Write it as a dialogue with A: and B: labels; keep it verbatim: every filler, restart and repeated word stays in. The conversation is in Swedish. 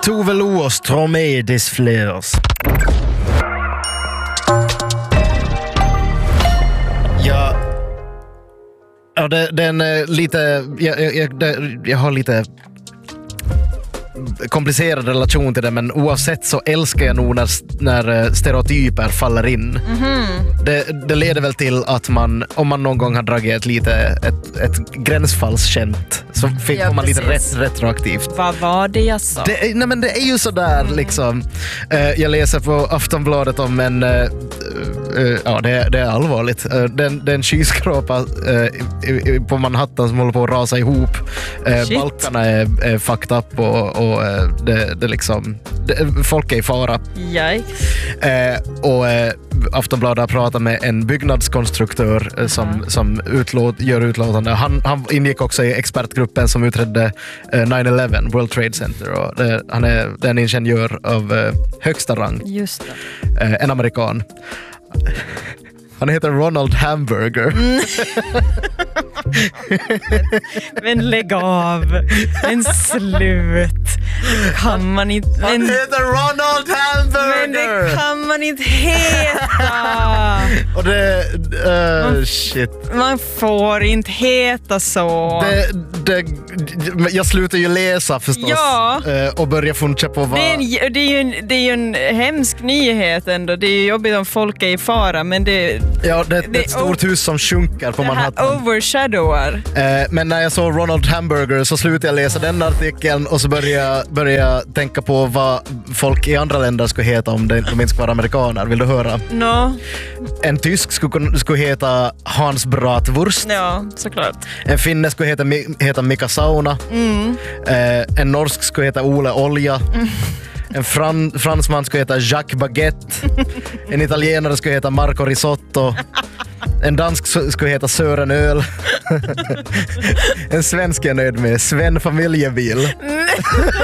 A: Tove Lo och Stromae des Fleurs. Ja, ja det, den är lite... Jag, jag, det, jag har lite komplicerad relation till det, men oavsett så älskar jag nog när, när stereotyper faller in. Mm-hmm. Det, det leder väl till att man, om man någon gång har dragit ett lite ett, ett gränsfallskämt, så fick ja, man lite rätt, retroaktivt.
B: Vad var det jag sa?
A: Det, nej men det är ju sådär mm. liksom. Uh, jag läser på Aftonbladet om en, uh, uh, ja det, det är allvarligt. Uh, den, den skyskrapa uh, på Manhattan som håller på att rasa ihop. Uh, balkarna är, är fucked up och, och uh, det, det liksom, det, folk är i fara.
B: Yikes.
A: Uh, och uh, Aftonbladet har pratat med en byggnadskonstruktör uh, som, mm. som utlåt, gör utlåtande. Han, han ingick också i expertgruppen som utredde uh, nine eleven, World Trade Center. Och det, han är den ingenjör av uh, högsta rang.
B: Just det.
A: Uh, en amerikan. Han heter Ronald Hamburger. Mm.
B: Men lägg av. Men slut. Kan man inte... Men,
A: han heter Ronald Hamburger.
B: Men det kan man inte heta.
A: Och det... Uh,
B: man,
A: shit.
B: Man får inte heta så.
A: Det, det, jag slutar ju läsa förstås.
B: Ja.
A: Uh, och börjar funka på vad...
B: Det är, en, det, är ju en, det är ju en hemsk nyhet ändå. Det är ju jobbigt om folk är i fara, men det...
A: Ja, det, det är ett stort hus som sjunkar på Manhattan.
B: Overshadowar.
A: Eh, men när jag såg Ronald Hamburger så slutade jag läsa den artikeln och så började jag, började jag tänka på vad folk i andra länder skulle heta om de inte skulle vara amerikaner. Vill du höra?
B: No.
A: En tysk skulle, skulle heta Hans Bratwurst.
B: Ja, såklart.
A: En finne skulle heta, heta Mika Sauna. Mm. Eh, en norsk skulle heta Ole Olja. Mm. En fran, fransman skulle heta Jacques Baguette. En italienare skulle heta Marco Risotto. En dansk skulle heta Sören Öl. En svensk är nöjd med Sven Familjebil.